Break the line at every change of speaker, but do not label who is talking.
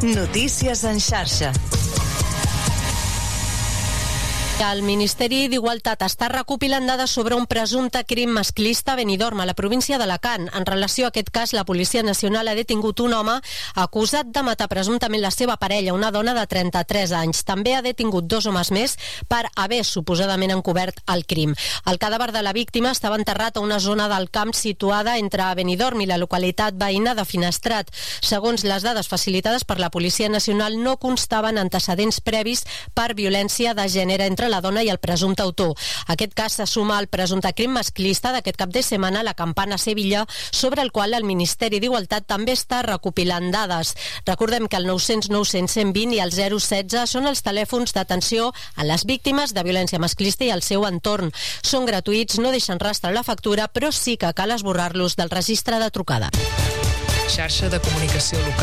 Notícies en xarxa.
El Ministeri d'Igualtat està recopilant dades sobre un presumpte crim masclista a Benidorm, a la província d'Alacant. En relació a aquest cas, la Policia Nacional ha detingut un home acusat de matar presumptament la seva parella, una dona de 33 anys. També ha detingut 2 homes més per haver suposadament encobert el crim. El cadàver de la víctima estava enterrat a una zona del camp situada entre Benidorm i la localitat veïna de Finestrat. Segons les dades facilitades per la Policia Nacional, no constaven antecedents previs per violència de gènere entre la dona i el presumpte autor. Aquest cas se suma al presumpte crim masclista d'aquest cap de setmana a la Campana Sevilla, sobre el qual el Ministeri d'Igualtat també està recopilant dades. Recordem que el 900 900 120 i el 016 són els telèfons d'atenció a les víctimes de violència masclista i al seu entorn. Són gratuïts, no deixen rastre a la factura, però sí que cal esborrar-los del registre de trucada.
Xarxa de comunicació local.